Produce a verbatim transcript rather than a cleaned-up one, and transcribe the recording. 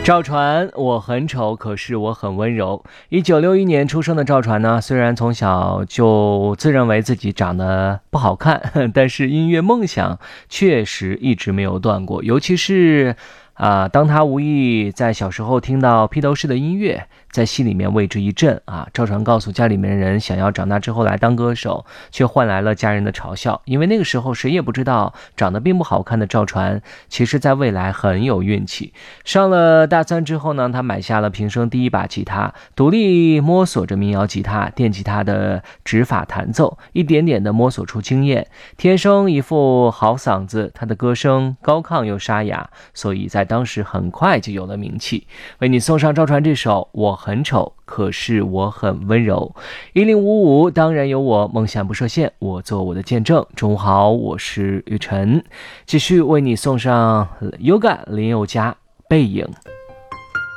赵传，我很丑，可是我很温柔。一九六一年出生的赵传呢，虽然从小就自认为自己长得不好看，但是音乐梦想确实一直没有断过。尤其是啊，当他无意在小时候听到披头士的音乐，在心里面为之一振啊。赵传告诉家里面人，想要长大之后来当歌手，却换来了家人的嘲笑。因为那个时候谁也不知道，长得并不好看的赵传，其实在未来很有运气。上了大三之后呢，他买下了平生第一把吉他，独立摸索着民谣吉他、电吉他的指法弹奏，一点点的摸索出经验。天生一副好嗓子，他的歌声高亢又沙哑，所以在当时很快就有了名气。为你送上赵传这首《我很丑，可是我很温柔》。一零五五当然有我，梦想不设限，我做我的见证。中午好，我是雨晨，继续为你送上 Yoga 林宥嘉背影。